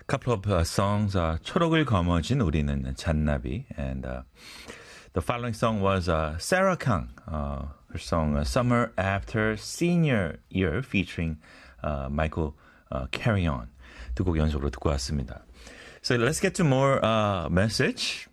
couple of songs, 초록을 거머쥔 우리는 잔나비, and the following song was Sarah Kang, her song Summer After Senior Year featuring Michael Carry On. 두 곡 연속으로 듣고 왔습니다. So let's get to more message.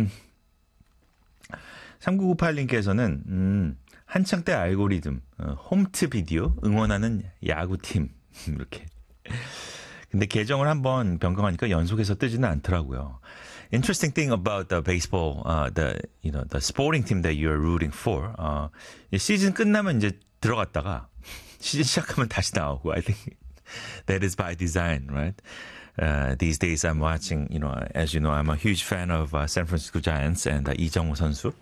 3998님께서는 한창 때 알고리즘 홈트 비디오 응원하는 야구팀 이렇게. 근데 계정을 한번 변경하니까 연속해서 뜨지는 않더라고요. Interesting thing about the baseball, the sporting team that you're rooting for. 시즌 끝나면 이제 들어갔다가 시즌 시작하면 다시 나오고. I think that is by design, right? These days I'm watching, as you know, I'm a huge fan of San Francisco Giants and 이정우 선수.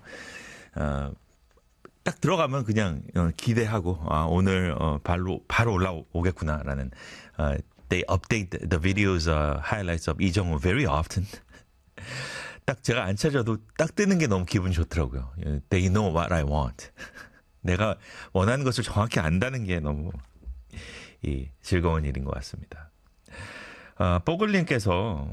딱 들어가면 그냥 기대하고 오늘 바로 올라오겠구나라는. They update the videos, highlights of 이정우 very often. 딱 제가 안 찾아도 딱 뜨는 게 너무 기분 좋더라고요. They know what I want. 내가 원하는 것을 정확히 안다는 게 너무 즐거운 일인 것 같습니다. 뽀글님께서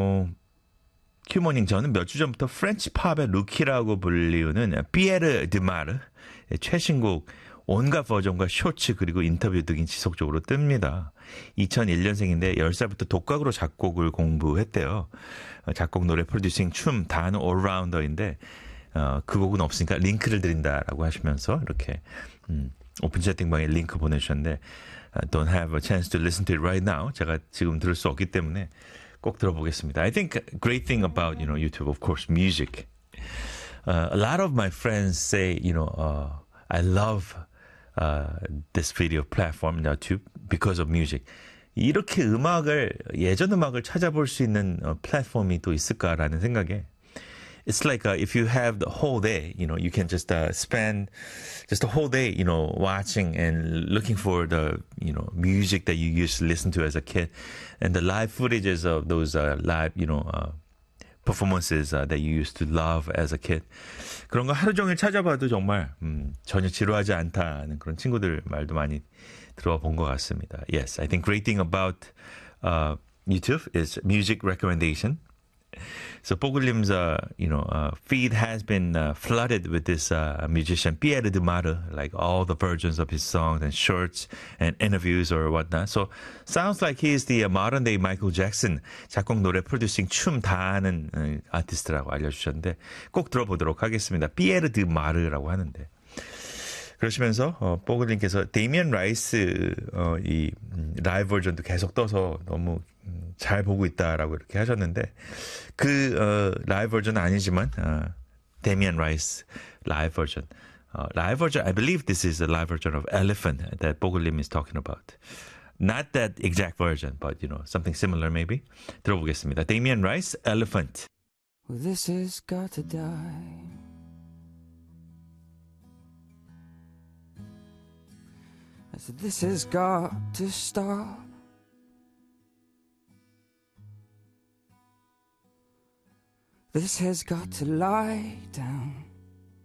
큐모닝 저는 몇 주 전부터 프렌치 팝의 루키라고 불리우는 피에르 드마르 최신곡 온갖 버전과 쇼츠 그리고 인터뷰 등이 지속적으로 뜹니다. 2001년생인데 10살부터 독학으로 작곡을 공부했대요. 작곡, 노래, 프로듀싱, 춤 다 하는 올라운더인데 그 곡은 없으니까 링크를 드린다라고 하시면서 이렇게 오픈 채팅방에 링크 보내주셨는데 Don't have a chance to listen to it right now. 제가 지금 들을 수 없기 때문에 꼭 들어보겠습니다. I think great thing about YouTube, of course, music. A lot of my friends say, I love this video platform, YouTube, because of music. 이렇게 예전 음악을 찾아볼 수 있는 플랫폼이 또 있을까라는 생각에 It's like if you have the whole day, you can just spend just the whole day, watching and looking for the, music that you used to listen to as a kid and the live footages of those live, performances that you used to love as a kid. 그런 거 하루 종일 찾아봐도 정말 전혀 지루하지 않다는 그런 친구들 말도 많이 들어본 것 같습니다. Yes, I think great thing about YouTube is music recommendation. So 뽀글님's feed has been flooded with this musician Pierre de Mare, like all the versions of his songs and shorts and interviews or whatnot. So sounds like he is the modern day Michael Jackson. 작곡, 노래, 프로듀싱, 춤 다 하는 아티스트라고 알려주셨는데 꼭 들어보도록 하겠습니다. 피에르 드 마르라고 하는데. 그러시면서 뽀글님께서 데이미안 라이스 이 라이브 버전도 계속 떠서 너무 잘 보고 있다라고 이렇게 하셨는데 그 라이브 버전은 아니지만 데미안 라이스 라이브 버전 I believe this is a live version of Elephant that 뽀글님 is talking about. Not that exact version, but something similar maybe. 들어보겠습니다. 데미안 라이스 Elephant. Well, this has got to die. I said, this has got to stop. This has got to lie down.